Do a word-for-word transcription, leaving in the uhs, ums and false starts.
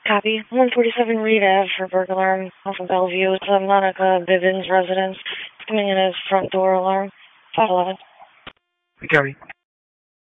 Copy. one forty-seven Reed Ave for burglar alarm off of Bellevue. It's a Monica Bivens residence. It's coming in as front door alarm. five eleven. Copy.